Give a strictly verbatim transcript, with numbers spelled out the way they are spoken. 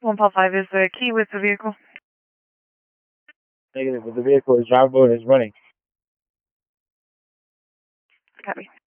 one Paul five is the key with the vehicle. Negative, but the vehicle is drivable and is running. Copy.